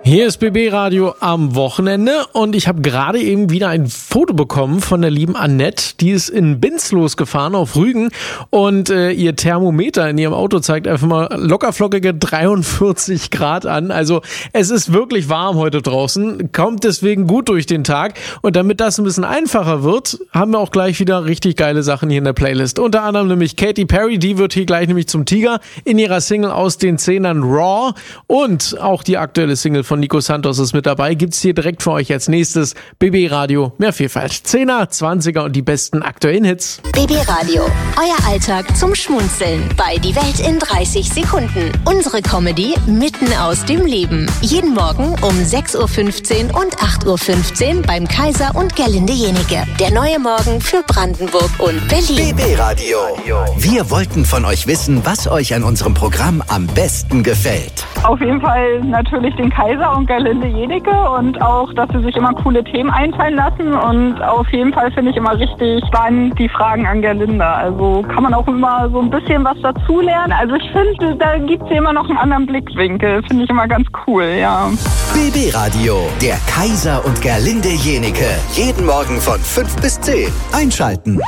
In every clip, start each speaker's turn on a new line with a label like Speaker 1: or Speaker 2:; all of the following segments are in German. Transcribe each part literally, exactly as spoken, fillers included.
Speaker 1: Hier ist B B Radio am Wochenende und ich habe gerade eben wieder ein Foto bekommen von der lieben Annette. Die ist in Binz losgefahren auf Rügen und äh, ihr Thermometer in ihrem Auto zeigt einfach mal lockerflockige dreiundvierzig Grad an. Also es ist wirklich warm heute draußen, kommt deswegen gut durch den Tag. Und damit das ein bisschen einfacher wird, haben wir auch gleich wieder richtig geile Sachen hier in der Playlist. Unter anderem nämlich Katy Perry, die wird hier gleich nämlich zum Tiger in ihrer Single aus den Zehnern Raw. Und auch die aktuelle Single von Nico Santos ist mit dabei. Gibt's hier direkt für euch als nächstes. B B Radio, mehr Vielfalt. Zehner, Zwanziger und die besten aktuellen Hits.
Speaker 2: B B Radio, euer Alltag zum Schmunzeln bei Die Welt in dreißig Sekunden. Unsere Comedy mitten aus dem Leben. Jeden Morgen um sechs Uhr fünfzehn und acht Uhr fünfzehn beim Kaiser und Gerlinde Jenike. Der neue Morgen für Brandenburg und Berlin.
Speaker 3: B B Radio. Wir wollten von euch wissen, was euch an unserem Programm am besten gefällt.
Speaker 4: Auf jeden Fall natürlich den Kaiser und Gerlinde Jenike und auch, dass sie sich immer coole Themen einfallen lassen und auf jeden Fall finde ich immer richtig spannend die Fragen an Gerlinde. Also kann man auch immer so ein bisschen was dazulernen. Also ich finde, da gibt es immer noch einen anderen Blickwinkel. Finde ich immer ganz cool, ja.
Speaker 3: B B Radio, der Kaiser und Gerlinde Jenike. Jeden Morgen von fünf bis zehn. Einschalten.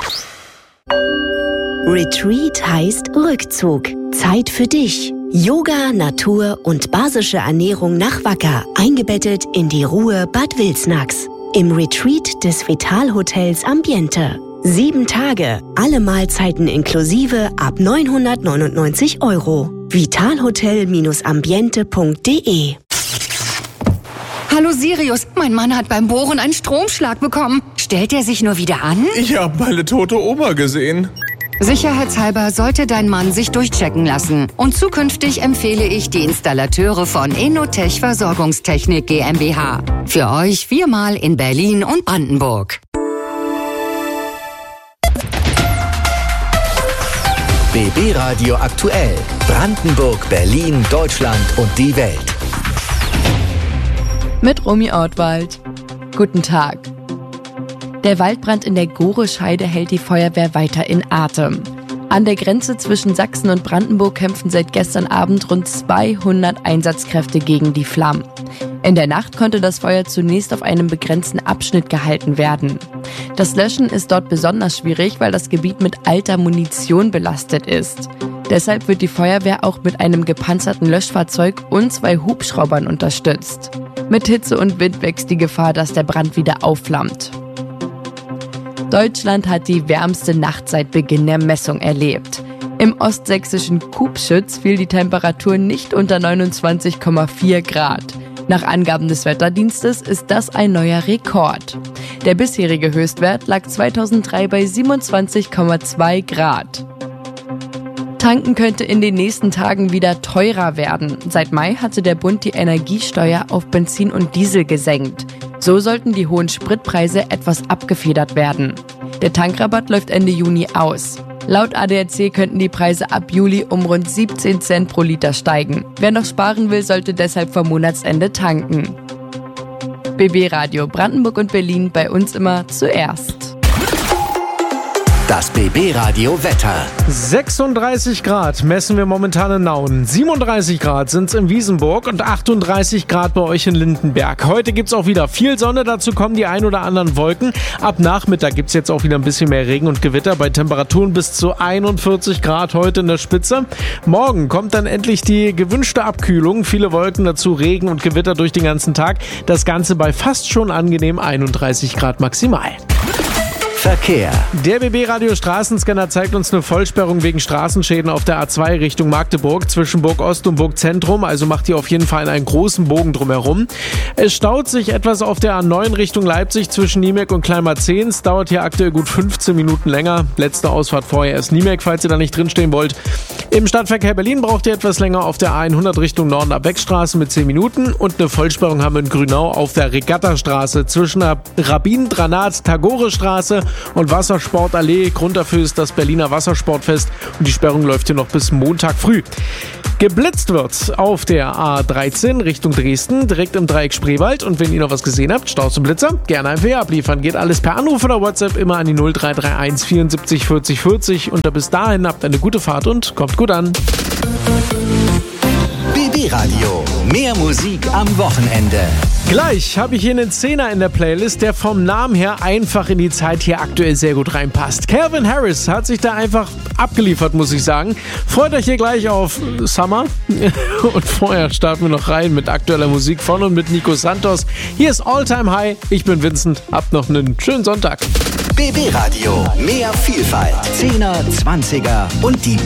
Speaker 2: Retreat heißt Rückzug. Zeit für dich. Yoga, Natur und basische Ernährung nach Wacker, eingebettet in die Ruhe Bad Wilsnax. Im Retreat des Vital-Hotels Ambiente. Sieben Tage, alle Mahlzeiten inklusive ab neunhundertneunundneunzig Euro. vitalhotel ambiente punkt de.
Speaker 5: Hallo Sirius, mein Mann hat beim Bohren einen Stromschlag bekommen. Stellt er sich nur wieder an?
Speaker 6: Ich habe meine tote Oma gesehen.
Speaker 5: Sicherheitshalber sollte dein Mann sich durchchecken lassen. Und zukünftig empfehle ich die Installateure von Enotech Versorgungstechnik GmbH. Für euch viermal in Berlin und Brandenburg.
Speaker 3: B B Radio aktuell. Brandenburg, Berlin, Deutschland und die Welt.
Speaker 7: Mit Romy Ortwald. Guten Tag. Der Waldbrand in der Gorescheide hält die Feuerwehr weiter in Atem. An der Grenze zwischen Sachsen und Brandenburg kämpfen seit gestern Abend rund zweihundert Einsatzkräfte gegen die Flammen. In der Nacht konnte das Feuer zunächst auf einem begrenzten Abschnitt gehalten werden. Das Löschen ist dort besonders schwierig, weil das Gebiet mit alter Munition belastet ist. Deshalb wird die Feuerwehr auch mit einem gepanzerten Löschfahrzeug und zwei Hubschraubern unterstützt. Mit Hitze und Wind wächst die Gefahr, dass der Brand wieder aufflammt. Deutschland hat die wärmste Nacht seit Beginn der Messung erlebt. Im ostsächsischen Kubschütz fiel die Temperatur nicht unter neunundzwanzig Komma vier Grad. Nach Angaben des Wetterdienstes ist das ein neuer Rekord. Der bisherige Höchstwert lag zweitausenddrei bei siebenundzwanzig Komma zwei Grad. Tanken könnte in den nächsten Tagen wieder teurer werden. Seit Mai hatte der Bund die Energiesteuer auf Benzin und Diesel gesenkt. So sollten die hohen Spritpreise etwas abgefedert werden. Der Tankrabatt läuft Ende Juni aus. Laut A D A C könnten die Preise ab Juli um rund siebzehn Cent pro Liter steigen. Wer noch sparen will, sollte deshalb vor Monatsende tanken. B B Radio Brandenburg und Berlin, bei uns immer zuerst.
Speaker 3: Das B B Radio Wetter.
Speaker 1: sechsunddreißig Grad messen wir momentan in Nauen. siebenunddreißig Grad sind es in Wiesenburg und achtunddreißig Grad bei euch in Lindenberg. Heute gibt's auch wieder viel Sonne, dazu kommen die ein oder anderen Wolken. Ab Nachmittag gibt's jetzt auch wieder ein bisschen mehr Regen und Gewitter bei Temperaturen bis zu einundvierzig Grad heute in der Spitze. Morgen kommt dann endlich die gewünschte Abkühlung. Viele Wolken, dazu Regen und Gewitter durch den ganzen Tag. Das Ganze bei fast schon angenehm einunddreißig Grad maximal.
Speaker 3: Verkehr.
Speaker 1: Der B B Radio Straßenscanner zeigt uns eine Vollsperrung wegen Straßenschäden auf der A zwei Richtung Magdeburg zwischen Burg Ost und Burg Zentrum, also macht ihr auf jeden Fall einen großen Bogen drumherum. Es staut sich etwas auf der A neun Richtung Leipzig zwischen Niemek und Kleinmarzehns, dauert hier aktuell gut fünfzehn Minuten länger. Letzte Ausfahrt vorher ist Niemek, falls ihr da nicht drinstehen wollt. Im Stadtverkehr Berlin braucht ihr etwas länger auf der A hundert Richtung Norden ab Beckstraße mit zehn Minuten und eine Vollsperrung haben wir in Grünau auf der Regattastraße zwischen der Rabin-Dranat-Tagore-Straße und Wassersportallee. Grund dafür ist das Berliner Wassersportfest und die Sperrung läuft hier noch bis Montag früh. Geblitzt wird auf der A dreizehn Richtung Dresden, direkt im Dreieck Spreewald. Und wenn ihr noch was gesehen habt, Staus und Blitzer, gerne einfach hier abliefern. Geht alles per Anruf oder WhatsApp immer an die null drei drei eins vierundsiebzig vierzig vierzig. Und bis dahin habt eine gute Fahrt und kommt gut an.
Speaker 3: B B B-Radio. Mehr Musik am Wochenende.
Speaker 1: Gleich habe ich hier einen Zehner in der Playlist, der vom Namen her einfach in die Zeit hier aktuell sehr gut reinpasst. Calvin Harris hat sich da einfach abgeliefert, muss ich sagen. Freut euch hier gleich auf Summer. Und vorher starten wir noch rein mit aktueller Musik von und mit Nico Santos. Hier ist All Time High. Ich bin Vincent. Habt noch einen schönen Sonntag.
Speaker 3: B B-Radio. Mehr Vielfalt. Zehner, Zwanziger und die